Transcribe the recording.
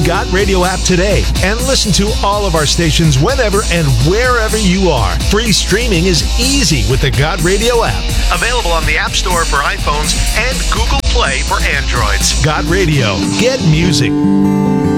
Got Radio app today and listen to all of our stations whenever and wherever you are. Free streaming is easy with the Got Radio app. Available on the App Store for iPhones and Google Play for Androids. Got Radio. Get music.